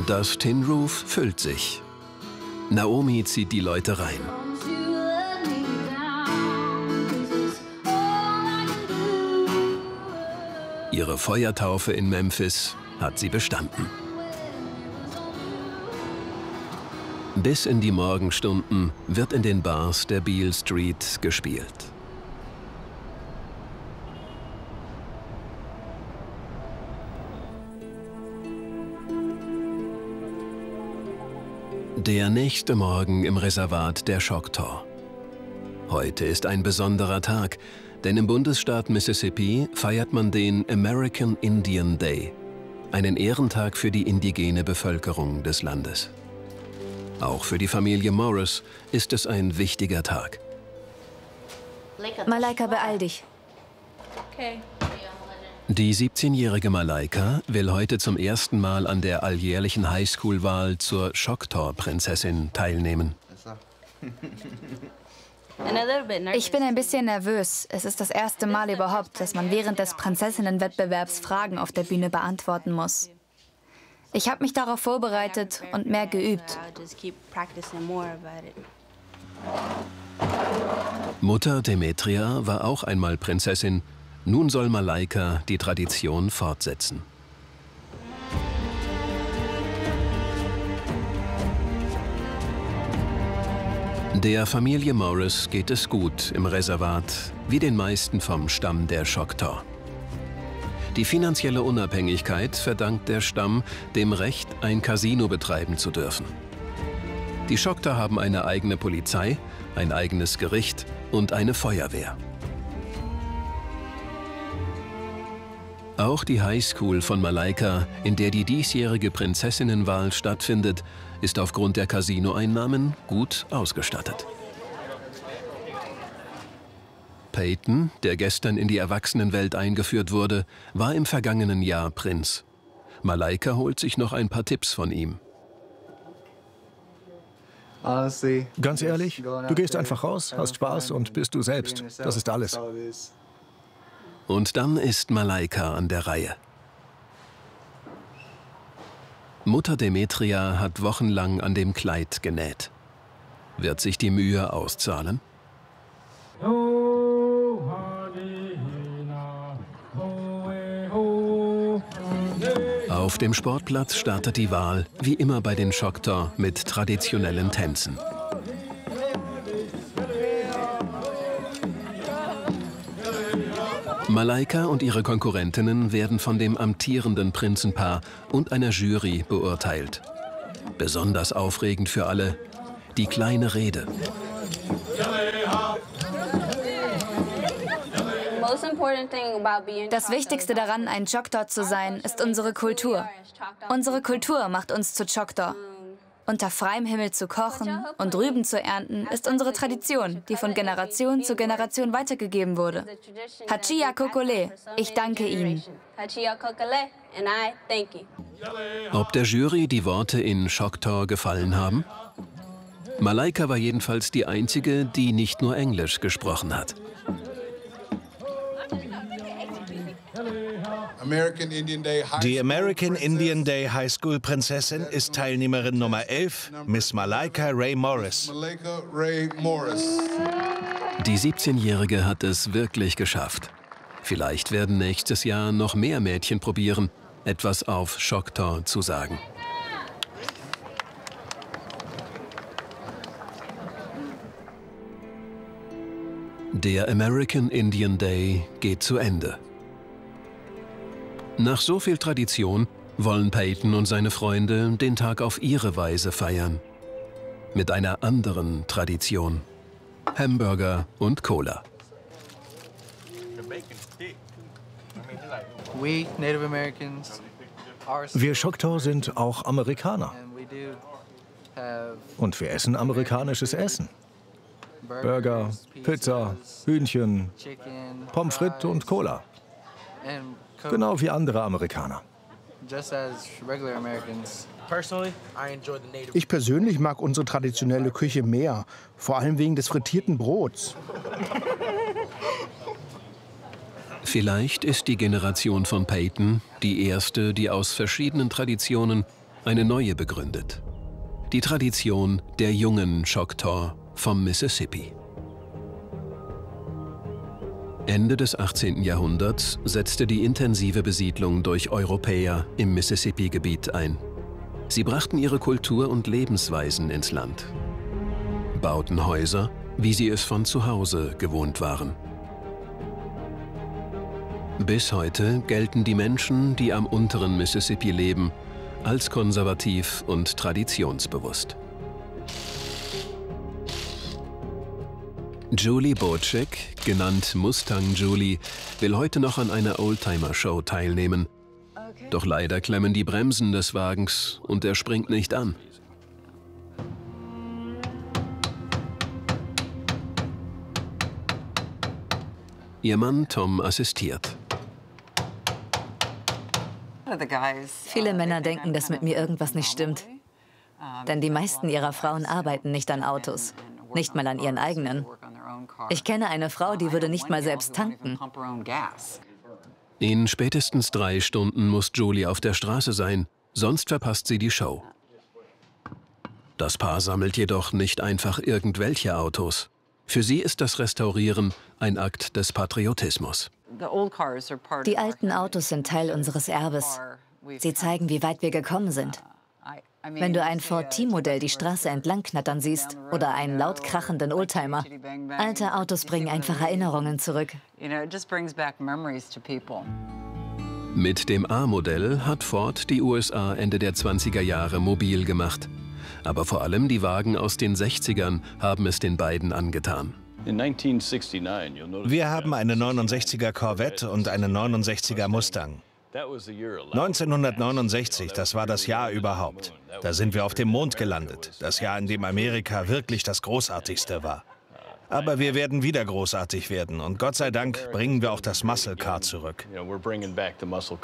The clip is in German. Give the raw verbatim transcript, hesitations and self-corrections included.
Das Tin Roof füllt sich. Naomi zieht die Leute rein. Ihre Feuertaufe in Memphis hat sie bestanden. Bis in die Morgenstunden wird in den Bars der Beale Street gespielt. Der nächste Morgen im Reservat der Choctaw. Heute ist ein besonderer Tag, denn im Bundesstaat Mississippi feiert man den American Indian Day, einen Ehrentag für die indigene Bevölkerung des Landes. Auch für die Familie Morris ist es ein wichtiger Tag. Malaika, beeil dich. Okay. Die siebzehnjährige Malaika will heute zum ersten Mal an der alljährlichen Highschool-Wahl zur Choctaw-Prinzessin teilnehmen. Ich bin ein bisschen nervös. Es ist das erste Mal überhaupt, dass man während des Prinzessinnenwettbewerbs Fragen auf der Bühne beantworten muss. Ich habe mich darauf vorbereitet und mehr geübt. Mutter Demetria war auch einmal Prinzessin. Nun soll Malaika die Tradition fortsetzen. Der Familie Morris geht es gut im Reservat, wie den meisten vom Stamm der Choctaw. Die finanzielle Unabhängigkeit verdankt der Stamm dem Recht, ein Casino betreiben zu dürfen. Die Choctaw haben eine eigene Polizei, ein eigenes Gericht und eine Feuerwehr. Auch die Highschool von Malaika, in der die diesjährige Prinzessinnenwahl stattfindet, ist aufgrund der Casinoeinnahmen gut ausgestattet. Peyton, der gestern in die Erwachsenenwelt eingeführt wurde, war im vergangenen Jahr Prinz. Malaika holt sich noch ein paar Tipps von ihm. Ganz ehrlich, du gehst einfach raus, hast Spaß und bist du selbst. Das ist alles. Und dann ist Malaika an der Reihe. Mutter Demetria hat wochenlang an dem Kleid genäht. Wird sich die Mühe auszahlen? Auf dem Sportplatz startet die Wahl, wie immer bei den Choctaw, mit traditionellen Tänzen. Malaika und ihre Konkurrentinnen werden von dem amtierenden Prinzenpaar und einer Jury beurteilt. Besonders aufregend für alle, die kleine Rede. Das Wichtigste daran, ein Choctaw zu sein, ist unsere Kultur. Unsere Kultur macht uns zu Choctaw. Unter freiem Himmel zu kochen und Rüben zu ernten, ist unsere Tradition, die von Generation zu Generation weitergegeben wurde. Hachiya Kokole, ich danke Ihnen. Ob der Jury die Worte in Choctaw gefallen haben? Malaika war jedenfalls die einzige, die nicht nur Englisch gesprochen hat. Die American Indian Day High School Prinzessin ist Teilnehmerin Nummer elf, Miss Malaika Ray Morris. Die siebzehnjährige hat es wirklich geschafft. Vielleicht werden nächstes Jahr noch mehr Mädchen probieren, etwas auf Choctaw zu sagen. Der American Indian Day geht zu Ende. Nach so viel Tradition wollen Peyton und seine Freunde den Tag auf ihre Weise feiern. Mit einer anderen Tradition. Hamburger und Cola. Wir Choctaw sind auch Amerikaner. Und wir essen amerikanisches Essen. Burger, Pizza, Hühnchen, Pommes frites und Cola. Genau wie andere Amerikaner. Ich persönlich mag unsere traditionelle Küche mehr, vor allem wegen des frittierten Brots. Vielleicht ist die Generation von Peyton die erste, die aus verschiedenen Traditionen eine neue begründet. Die Tradition der jungen Choctaw vom Mississippi. Ende des achtzehnten Jahrhunderts setzte die intensive Besiedlung durch Europäer im Mississippi-Gebiet ein. Sie brachten ihre Kultur und Lebensweisen ins Land, bauten Häuser, wie sie es von zu Hause gewohnt waren. Bis heute gelten die Menschen, die am unteren Mississippi leben, als konservativ und traditionsbewusst. Julie Bocek, genannt Mustang Julie, will heute noch an einer Oldtimer-Show teilnehmen. Doch leider klemmen die Bremsen des Wagens und er springt nicht an. Ihr Mann Tom assistiert. Viele Männer denken, dass mit mir irgendwas nicht stimmt. Denn die meisten ihrer Frauen arbeiten nicht an Autos, nicht mal an ihren eigenen. Ich kenne eine Frau, die würde nicht mal selbst tanken. In spätestens drei Stunden muss Julie auf der Straße sein, sonst verpasst sie die Show. Das Paar sammelt jedoch nicht einfach irgendwelche Autos. Für sie ist das Restaurieren ein Akt des Patriotismus. Die alten Autos sind Teil unseres Erbes. Sie zeigen, wie weit wir gekommen sind. Wenn du ein Ford T-Modell die Straße entlang knattern siehst oder einen laut krachenden Oldtimer, alte Autos bringen einfach Erinnerungen zurück. Mit dem A-Modell hat Ford die U S A Ende der zwanziger Jahre mobil gemacht. Aber vor allem die Wagen aus den sechzigern haben es den beiden angetan. Wir haben eine neunundsechziger Corvette und einen neunundsechziger Mustang. neunzehnhundertneunundsechzig, das war das Jahr überhaupt. Da sind wir auf dem Mond gelandet. Das Jahr, in dem Amerika wirklich das Großartigste war. Aber wir werden wieder großartig werden und Gott sei Dank bringen wir auch das Muscle Car zurück.